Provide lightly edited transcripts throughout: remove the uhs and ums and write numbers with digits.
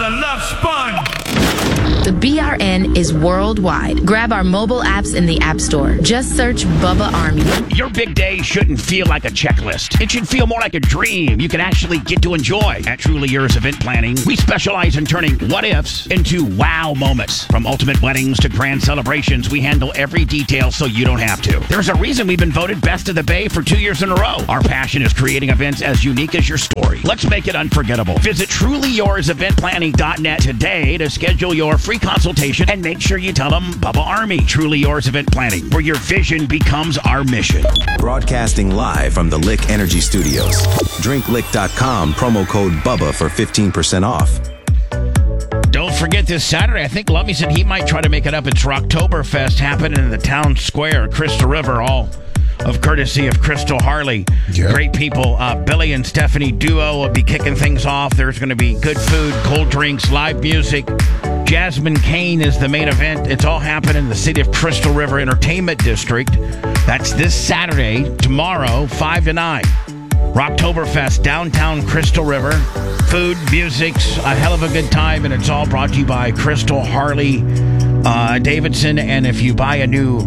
Bubba Love Sponge. The BRN is worldwide. Grab our mobile apps in the App Store. Just search Bubba Army. Your big day shouldn't feel like a checklist. It should feel more like a dream you can actually get to enjoy. At Truly Yours Event Planning, we specialize in turning what-ifs into wow moments. From ultimate weddings to grand celebrations, we handle every detail so you don't have to. There's a reason we've been voted Best of the Bay for 2 years in a row. Our passion is creating events as unique as your story. Let's make it unforgettable. Visit TrulyYoursEventPlanning.net today to schedule your free consultation and make sure you tell them Bubba Army. Truly Yours Event Planning, where your vision becomes our mission. Broadcasting live from the Lick Energy Studios. DrinkLick.com, promo code BUBBA for 15% off. Don't forget this Saturday, I think Lummy said he might try to make it up. It's Rocktoberfest happening in the town square, Crystal River, all of courtesy of Crystal Harley. Yep. Great people. Billy and Stephanie Duo will be kicking things off. There's going to be good food, cold drinks, live music. Jasmine Kane is the main event. It's all happening in the city of Crystal River Entertainment District. That's this Saturday, tomorrow, 5 to 9. Rocktoberfest, downtown Crystal River. Food, music's a hell of a good time, and it's all brought to you by Crystal Harley Davidson. And if you buy a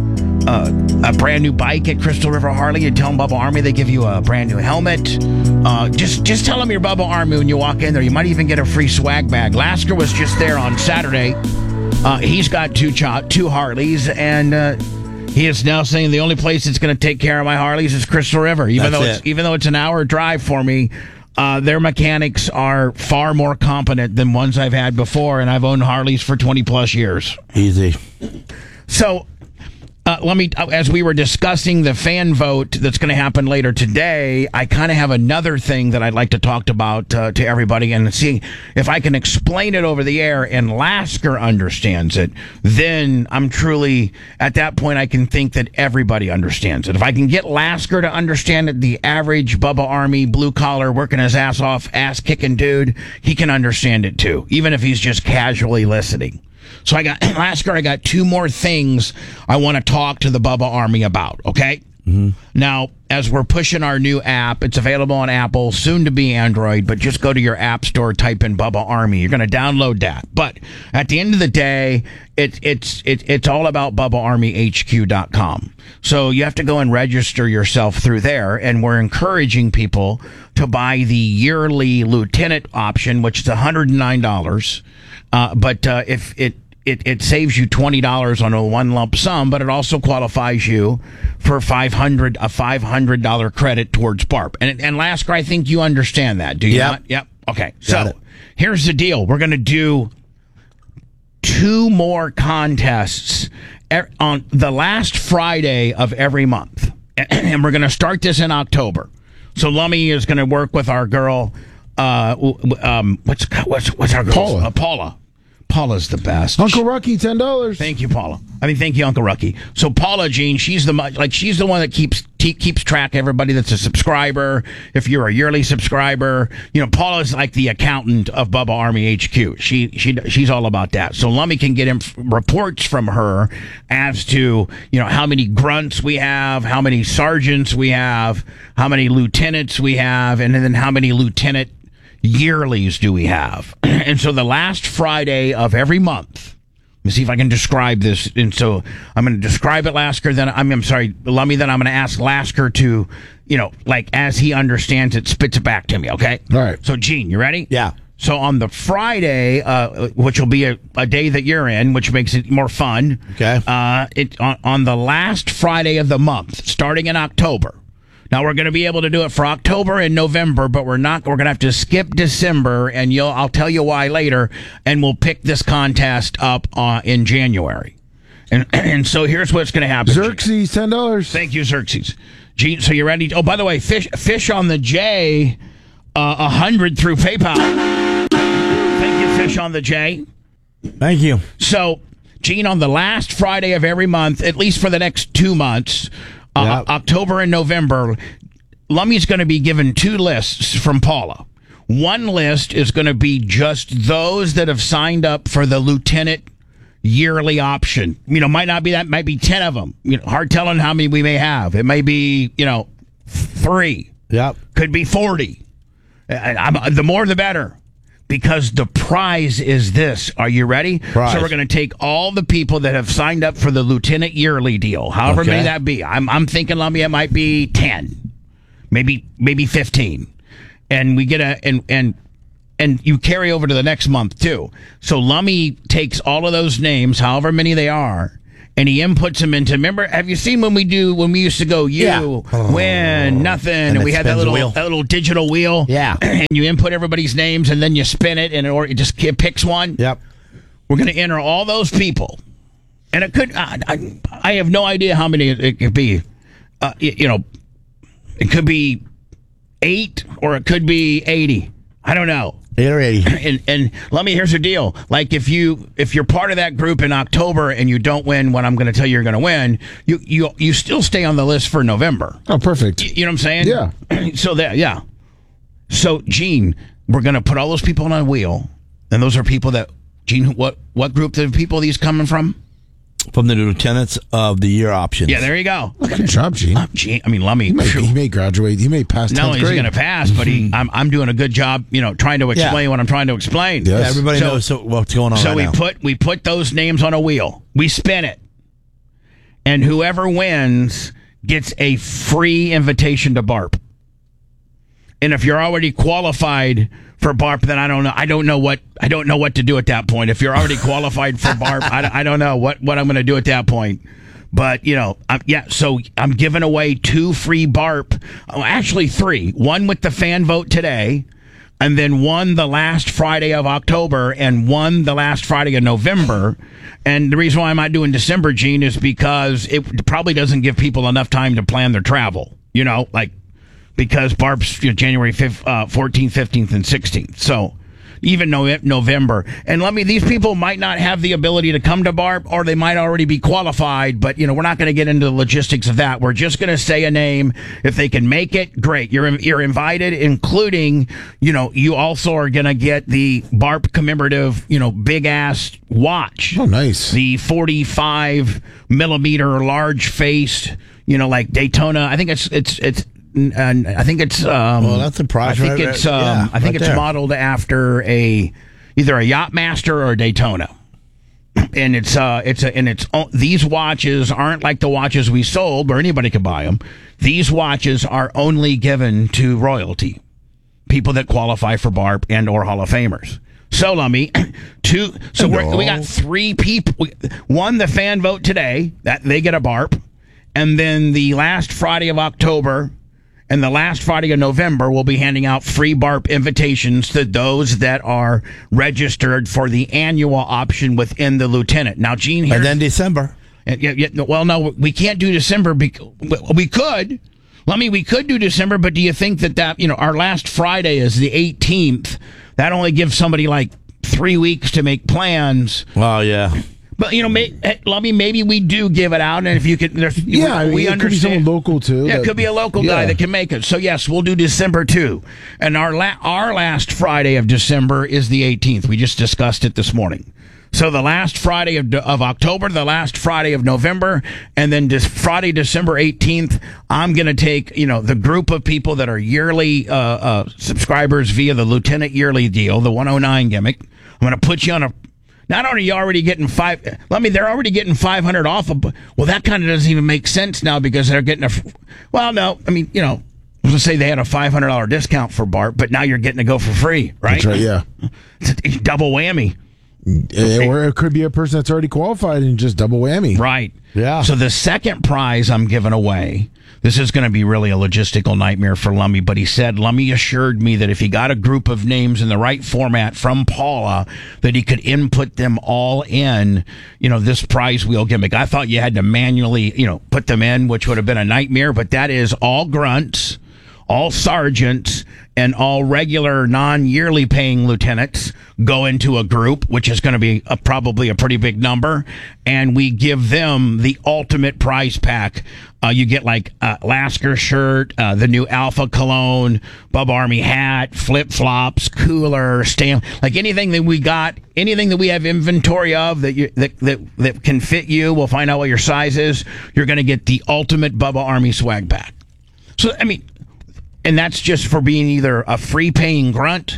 brand new bike at Crystal River Harley, you tell them Bubba Army, they give you a brand new helmet. Just tell them you're Bubba Army when you walk in there. You might even get a free swag bag. Lasker was just there on Saturday. He's got two Harleys, and he is now saying the only place that's going to take care of my Harleys is Crystal River. Even though it's an hour drive for me, their mechanics are far more competent than ones I've had before, and I've owned Harleys for 20 plus years. Easy. So, as we were discussing the fan vote that's going to happen later today, I kind of have another thing that I'd like to talk about to everybody and see if I can explain it over the air and Lasker understands it. Then I'm truly, at that point, I can think that everybody understands it. If I can get Lasker to understand it, the average Bubba Army, blue collar, working his ass off, ass kicking dude, he can understand it too, even if he's just casually listening. So I got two more things I want to talk to the Bubba Army about, okay? Mm-hmm. Now, as we're pushing our new app, it's available on Apple, soon to be Android, but just go to your app store, type in Bubba Army. You're going to download that. But at the end of the day, it's all about BubbaArmyHQ.com. So you have to go and register yourself through there, and we're encouraging people to buy the yearly lieutenant option, which is $109. But if it saves you $20 on a one lump sum, but it also qualifies you for $500 credit towards BARP. And Lasker, I think you understand that, do you not? Yep. Okay. So here's the deal. We're going to do 2 more contests on the last Friday of every month. And we're going to start this in October. So Lummy is going to work with our girl, what's our girl? Paula. Paula's the best. Uncle Rucky, $10. Thank you, Paula. Thank you, Uncle Rucky. So Paula Jean, she's the one that keeps track of everybody that's a subscriber. If you're a yearly subscriber, Paula's like the accountant of Bubba Army HQ. She's all about that. So Lummy can get reports from her as to how many grunts we have, how many sergeants we have, how many lieutenants we have, and then how many lieutenant yearlies do we have. And so the last Friday of every month, let me see if I can describe this. And so I'm going to describe it, Lasker, then I'm sorry, Lummy, then I'm going to ask Lasker to, as he understands it, spits it back to me, okay? All right. So, Gene, you ready? Yeah. So on the Friday, which will be a day that you're in, which makes it more fun. Okay. On the last Friday of the month, starting in October. Now, we're going to be able to do it for October and November, but we're going to have to skip December, and I'll tell you why later, and we'll pick this contest up in January. And so here's what's going to happen. Xerxes, $10. Thank you, Xerxes. Gene, so you ready? Oh, by the way, fish on the J, 100 through PayPal. Thank you, Fish on the J. Thank you. So, Gene, on the last Friday of every month, at least for the next 2 months, October and November, Lummy's going to be given 2 lists from Paula. One list is going to be just those that have signed up for the lieutenant yearly option. Might not be that, might be 10 of them. Hard telling how many we may have. It may be, 3. Yep. Could be 40. The more the better. because the prize is this. Are you ready? Prize. So we're going to take all the people that have signed up for the Lieutenant Yearly deal, however many that be. I'm thinking, Lummy, it might be 10, maybe 15, and we get and you carry over to the next month too. So Lummy takes all of those names, however many they are, and he inputs them into. Remember, have you seen when we used to go win nothing, and we had that little digital wheel? Yeah, and you input everybody's names, and then you spin it, and it just picks one. Yep. We're going to enter all those people, and it could. I have no idea how many it could be. It could be 8, or it could be 80. I don't know. 8 or 80. And let me, here's the deal. Like if you're part of that group in October and you don't win when I'm going to tell you you're going to win, you still stay on the list for November. Oh, perfect. You know what I'm saying? Yeah. So Gene, we're going to put all those people on a wheel, and those are people that Gene. What group of people are these coming from? From the Lieutenants of the Year options. Yeah, there you go. Good job, Gene. Lummy. He may graduate. He may pass 10th grade. No, he's going to pass, but I'm doing a good job, trying to explain what I'm trying to explain. Yes. Yeah, everybody knows what's going on right now. So we put those names on a wheel. We spin it. And whoever wins gets a free invitation to BARP. And if you're already qualified for BARP, then I don't know what to do at that point. If you're already qualified for BARP, I don't know what I'm going to do at that point. But so I'm giving away 2 free BARP. Oh, actually 3. One with the fan vote today, and then one the last Friday of October, and one the last Friday of November. And the reason why I'm not doing December, Gene, is because it probably doesn't give people enough time to plan their travel. Because BARP's January 14th, 15th, and 16th. So even November. And these people might not have the ability to come to BARP, or they might already be qualified, but we're not going to get into the logistics of that. We're just going to say a name. If they can make it, great. You're invited, including, you also are going to get the BARP commemorative, big ass watch. Oh, nice. The 45 millimeter large faced, like Daytona. I think it's and I think it's well, that's a prize. I think it's modeled after either a Yachtmaster or a Daytona, and these watches aren't like the watches we sold where anybody could buy them. These watches are only given to royalty, people that qualify for BARP and or Hall of Famers. So Lummy, we got 3 people. One, the fan vote today, that they get a BARP, and then the last Friday of October and the last Friday of November, we'll be handing out free BARP invitations to those that are registered for the annual option within the Lieutenant. Now, Gene, here. And then December. Well, no, we can't do December. We could. We could do December, but do you think that our last Friday is the 18th? That only gives somebody like 3 weeks to make plans. Well, yeah. But maybe we do give it out, and if you could, we understand. Could be someone local too. Yeah, it could be a local guy that can make it. So yes, we'll do December too, and our last Friday of December is the 18th. We just discussed it this morning. So the last Friday of October, the last Friday of November, and then this Friday, December 18th, I'm going to take the group of people that are yearly subscribers via the Lieutenant Yearly deal, the 109 gimmick. I'm going to put you on a. Not only are you already getting they're already getting 500 off of. Well, that kind of doesn't even make sense now because they're getting I was going to say they had a $500 discount for BARP, but now you're getting to go for free, right? That's right, yeah. It's double whammy. Or it could be a person that's already qualified and just double whammy. Right. Yeah. So the second prize I'm giving away, this is going to be really a logistical nightmare for Lummy, but Lummy assured me that if he got a group of names in the right format from Paula, that he could input them all in, this prize wheel gimmick. I thought you had to manually, put them in, which would have been a nightmare, but that is all grunts, all sergeants, and all regular non-yearly paying lieutenants go into a group, which is going to be probably a pretty big number, and we give them the ultimate prize pack. You get like Lasker shirt, the new Alpha cologne, Bub Army hat, flip-flops, cooler, stamp, like anything that we got, anything that we have inventory of that can fit you. We'll find out what your size is. You're going to get the ultimate Bubba Army swag pack. So, and that's just for being either a free paying grunt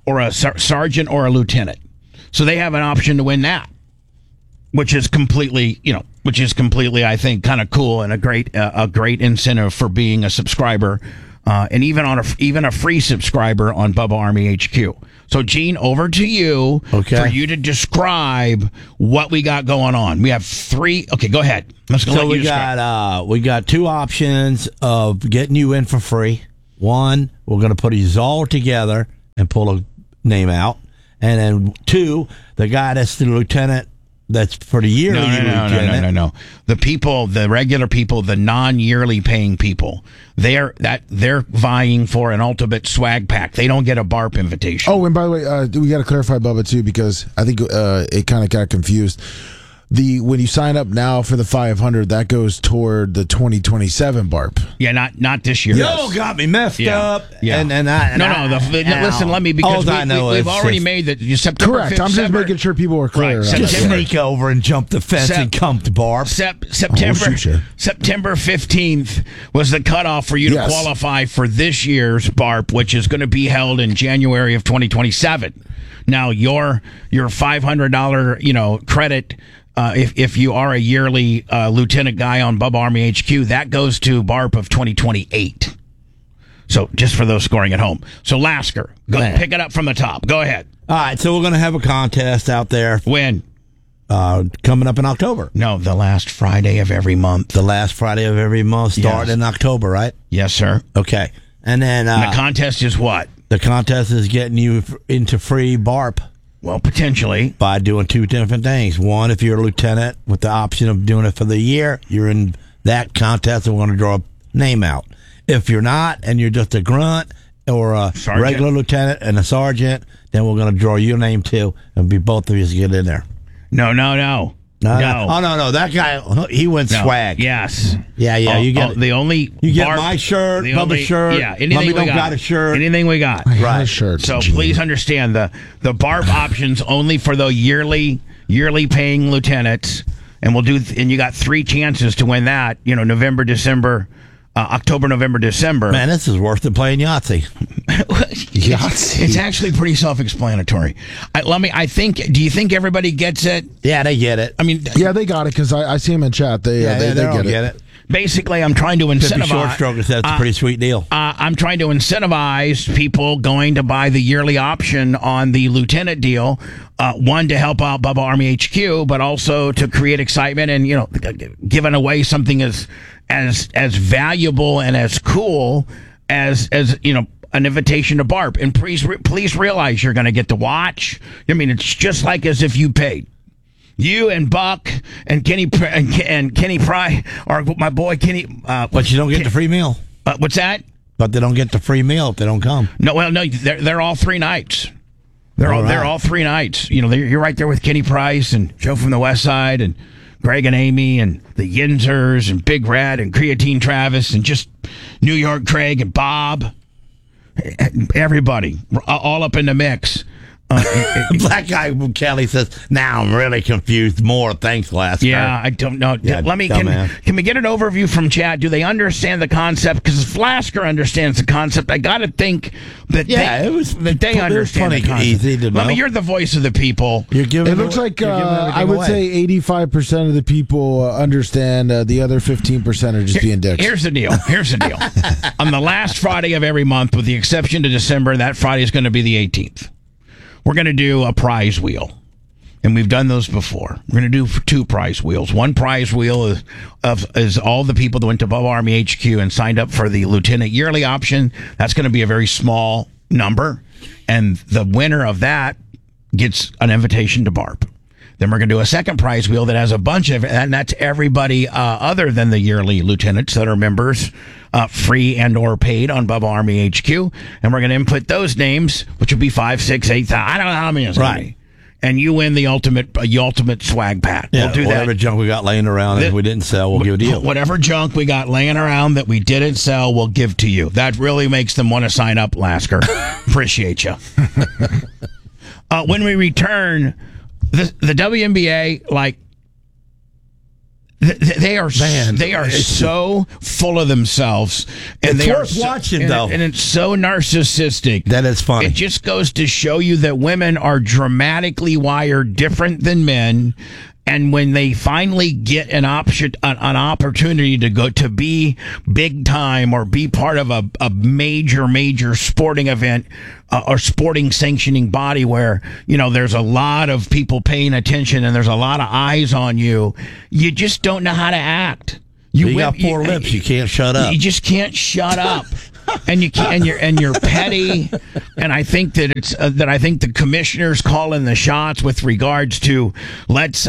or a sergeant or a lieutenant. So they have an option to win that, which is completely, I think, kind of cool and a great incentive for being a subscriber, and even a free subscriber on Bubba Army HQ. So, Gene, over to you for you to describe what we got going on. We have 3. Okay, go ahead. We got 2 options of getting you in for free. One, we're going to put these all together and pull a name out, and then 2, the guy that's the lieutenant. That's for the yearly. No. The regular people, the non-yearly paying people, they're vying for an ultimate swag pack. They don't get a BARP invitation. Oh, and by the way, we got to clarify, Bubba, too, because I think it kind of got confused. When you sign up now for the 500, that goes toward the 2027 BARP. Yeah, not this year. Yes. Got me messed up. Yeah. Listen, let me, because we've already made that September. Correct. I'm just making sure people are clear. Right. Just sneak over and jump the fence and come to BARP. September 15th was the cutoff for you to qualify for this year's BARP, which is going to be held in January of 2027. Now, your $500, credit. If you are a yearly lieutenant guy on Bubba Army HQ, that goes to BARP of 2028. So just for those scoring at home. So Lasker, go pick it up from the top. Go ahead. All right, so we're going to have a contest out there. When? Coming up in October. No, the last Friday of every month. The last Friday of every month, starting in October, right? Yes, sir. Okay. And then the contest is what? The contest is getting you into free BARP. Well, potentially. By doing 2 different things. One, if you're a lieutenant with the option of doing it for the year, you're in that contest and we're going to draw a name out. If you're not and you're just a grunt or a regular lieutenant and a sergeant, then we're going to draw your name too and be both of you to get in there. No. No. Oh, no. That guy, he went swag. Yes. Yeah. You get you get my shirt, Bubba's shirt. Yeah. Anything Bubba don't got a shirt. Anything we got. Right. Shirt. So please understand the BARP options only for the yearly paying lieutenants, and you got 3 chances to win that. November, December. October, November, December. Man, this is worse than playing Yahtzee. It's actually pretty self-explanatory. Do you think everybody gets it? Yeah, they get it. I mean, yeah, they got it because I see them in chat. They get it. Basically, I'm trying to incentivize. Short stroke says it's a pretty sweet deal. I'm trying to incentivize people going to buy the yearly option on the lieutenant deal. One, to help out Bubba Army HQ, but also to create excitement and giving away something as valuable and as cool as an invitation to BARP. And please realize you're going to get to watch. I mean, it's just like as if you paid. You and Buck and Kenny Pry, or my boy Kenny. But you don't get the free meal. What's that? But they don't get the free meal if they don't come. No, they're all 3 nights. They're all 3 nights. You're right there with Kenny Price and Joe from the West Side and Greg and Amy and the Yinzers and Big Red and Creatine Travis and just New York Craig and Bob. Everybody all up in the mix. Black guy from Kelly says, "Now I'm really confused. More thanks, Lasker." Yeah, I don't know. Yeah, can we get an overview from chat? Do they understand the concept? Because if Lasker understands the concept, I got to think that they understand the concept. Easy to know. You're the voice of the people. It looks like I would say 85% of the people understand. The other 15% are just being dicks. Here's the deal. On the last Friday of every month, with the exception to December, that Friday is going to be the 18th. We're going to do a prize wheel, and we've done those before. We're going to do 2 prize wheels. One prize wheel is all the people that went to Bubba Army HQ and signed up for the lieutenant yearly option. That's going to be a very small number, and the winner of that gets an invitation to BARP. Then we're going to do a second prize wheel that has a bunch of, and that's everybody other than the yearly lieutenants that are members, free and or paid on Bubba Army HQ. And we're going to input those names, which will be 5, 6, 8,000. I don't know how many it's going to be. And you win the ultimate swag pack. Yeah, we'll do whatever junk we got laying around that we didn't sell, we'll give it to you. Whatever junk we got laying around that we didn't sell, we'll give to you. That really makes them want to sign up, Lasker. Appreciate you. When we return, the WNBA, They are so full of themselves, and it's worth watching though, and it's so narcissistic that it's funny. It just goes to show you that women are dramatically wired different than men. And when they finally get an opportunity to go to be big time or be part of a major sporting event or sporting sanctioning body where, there's a lot of people paying attention and there's a lot of eyes on you, you just don't know how to act. You got four lips. You can't shut up. You just can't shut up. And you can't, and you're petty, and I think that I think the commissioner's calling the shots with regards to let's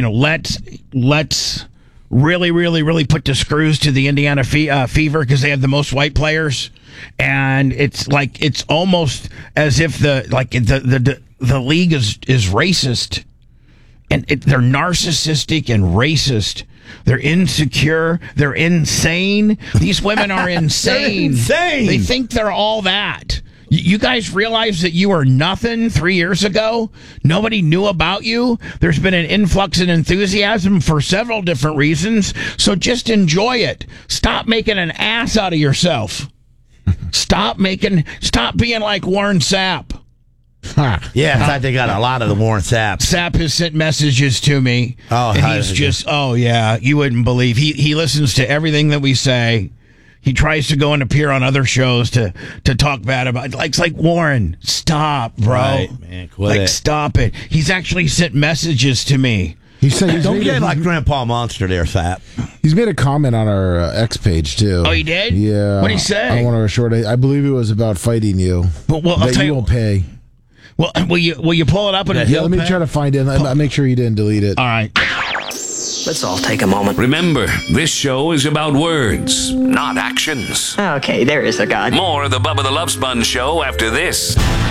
really put the screws to the Indiana Fever because they have the most white players, and it's almost as if the league is racist, and they're narcissistic and racist. They're insecure. They're insane. These women are insane. Insane. They think they're all that. You guys realize that you were nothing 3 years ago? Nobody knew about you? There's been an influx in enthusiasm for several different reasons, so just enjoy it. Stop making an ass out of yourself. Stop being like Warren Sapp. Yeah, in fact, they got a lot of the Warren Sapp. Sapp has sent messages to me. Oh, and he's just, you wouldn't believe. He listens to everything that we say. He tries to go and appear on other shows to talk bad about it. It's like, Warren, stop, bro. Right, man, quit it. Stop it. He's actually sent messages to me. Don't get like Grandpa Monster there, Sapp. He's made a comment on our X page, too. Oh, he did? Yeah. What'd he say? On one of our short, I believe it was about fighting you. Well, I'll tell you, won't pay. Well, will you pull it up? Let me try to find it. I'll make sure you didn't delete it. All right. Let's all take a moment. Remember, this show is about words, not actions. Okay, there is a God. More of the Bubba the Love Sponge Show after this.